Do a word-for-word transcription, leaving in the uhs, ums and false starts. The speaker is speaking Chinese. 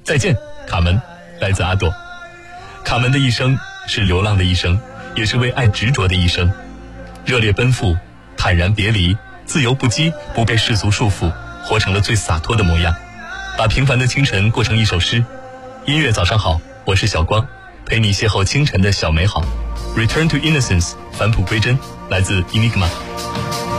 再见，卡门，来自阿朵。卡门的一生是流浪的一生，也是为爱执着的一生，热烈奔赴，坦然别离，自由不羁，不被世俗束缚，活成了最洒脱的模样，把平凡的清晨过成一首诗。音乐早上好，我是小光，陪你邂逅清晨的小美好。 Return to Innocence， 返璞归真，来自 Enigma。